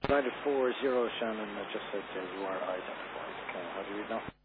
940 Shannon, just said you are identified. Okay, how do you read now?